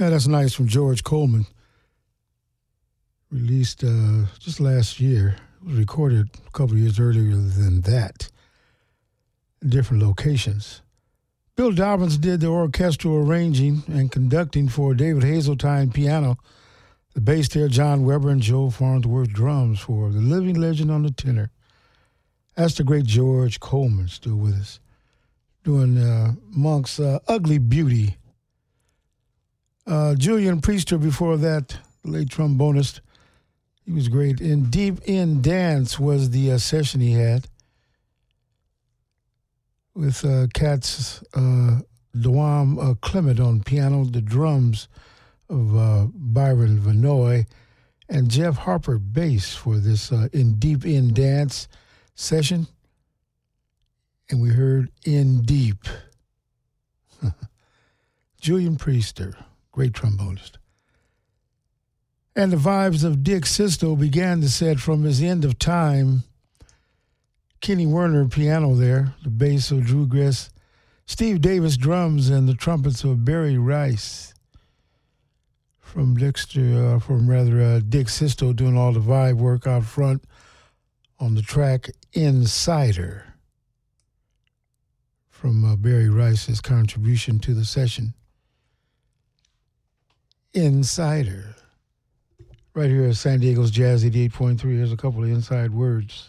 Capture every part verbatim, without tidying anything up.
Yeah, that's nice from George Coleman. Released uh, just last year. It was recorded a couple of years earlier than that. In different locations. Bill Dobbins did the orchestral arranging and conducting for David Hazeltine piano. The bass there, John Weber and Joe Farnsworth drums for the living legend on the tenor. That's the great George Coleman, still with us. Doing uh, Monk's uh, Ugly Beauty. Uh, Julian Priester before that, the late trombonist. He was great. And Deep in Dance was the uh, session he had with uh, Katz uh, Dwam uh, Clement on piano, the drums of uh, Byron Vanoy, and Jeff Harper bass for this uh, In Deep in Dance session. And we heard In Deep. Julian Priester, great trombonist. And the vibes of Dick Sisto began to set from his End of Time. Kenny Werner piano there, the bass of Drew Gress, Steve Davis drums, and the trumpets of Barry Rice. From Dexter, uh, from rather uh, Dick Sisto doing all the vibe work out front on the track Insider. From uh, Barry Rice's contribution to the session. Insider. Right here at San Diego's Jazz eighty-eight point three. Here's a couple of inside words.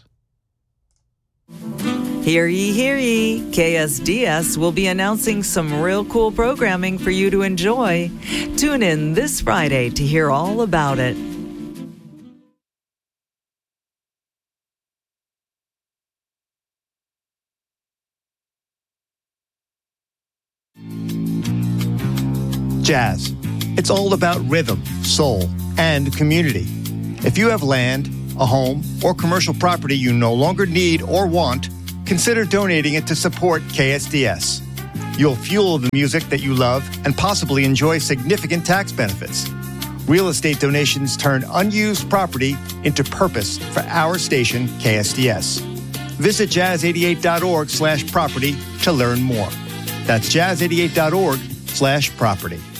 Hear ye, hear ye. K S D S will be announcing some real cool programming for you to enjoy. Tune in this Friday to hear all about it. Jazz. It's all about rhythm, soul, and community. If you have land, a home, or commercial property you no longer need or want, consider donating it to support K S D S. You'll fuel the music that you love and possibly enjoy significant tax benefits. Real estate donations turn unused property into purpose for our station, K S D S. Visit jazz eighty-eight dot org slash property to learn more. That's jazz eighty-eight dot org slash property.